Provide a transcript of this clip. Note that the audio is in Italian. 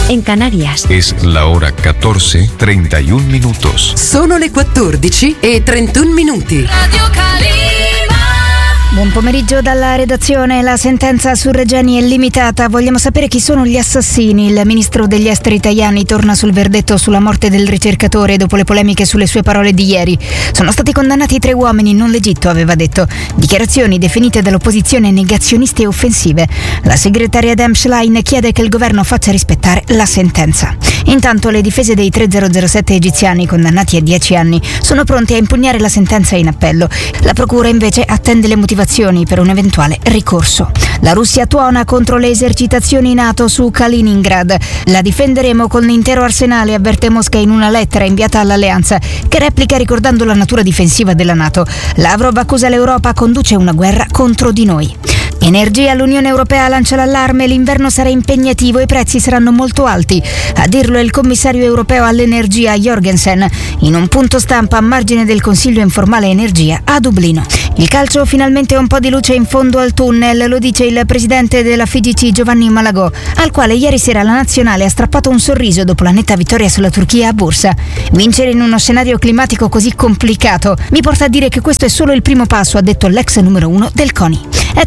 en Canarias. Es la hora 14:31 minutos. Sono le 14:31 minuti. Radio Calima. Buon pomeriggio dalla redazione. La sentenza su Regeni è limitata. Vogliamo sapere chi sono gli assassini. Il ministro degli esteri Tajani torna sul verdetto sulla morte del ricercatore dopo le polemiche sulle sue parole di ieri. Sono stati condannati 3 uomini, non l'Egitto, aveva detto. Dichiarazioni definite dall'opposizione negazioniste e offensive. La segretaria Dem Schlein chiede che il governo faccia rispettare la sentenza. Intanto le difese dei 3007 egiziani condannati a 10 anni sono pronti a impugnare la sentenza in appello. La procura invece attende le motivazioni per un eventuale ricorso. La Russia tuona contro le esercitazioni NATO su Kaliningrad. La difenderemo con l'intero arsenale, avverte Mosca in una lettera inviata all'alleanza, che replica ricordando la natura difensiva della NATO. Lavrov accusa l'Europa, conduce una guerra contro di noi. Energia, l'Unione Europea lancia l'allarme, l'inverno sarà impegnativo e i prezzi saranno molto alti. A dirlo è il commissario europeo all'energia Jorgensen, in un punto stampa a margine del Consiglio informale energia a Dublino. Il calcio, finalmente un po' di luce in fondo al tunnel, lo dice il presidente della FIGC Giovanni Malagò, al quale ieri sera la nazionale ha strappato un sorriso dopo la netta vittoria sulla Turchia a Bursa. Vincere in uno scenario climatico così complicato mi porta a dire che questo è solo il primo passo, ha detto l'ex numero 1 del CONI. È